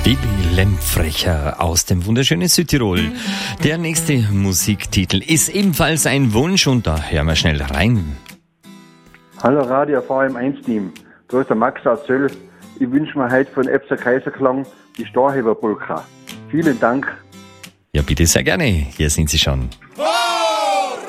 Die Lempfrecher aus dem wunderschönen Südtirol. Der nächste Musiktitel ist ebenfalls ein Wunsch und da hören wir schnell rein. Hallo Radio VM1-Team, da ist der Max aus Zöll. Ich wünsche mir heute von Epser Kaiserklang die Starheber-Polka. Vielen Dank. Ja, bitte sehr gerne. Hier sind Sie schon.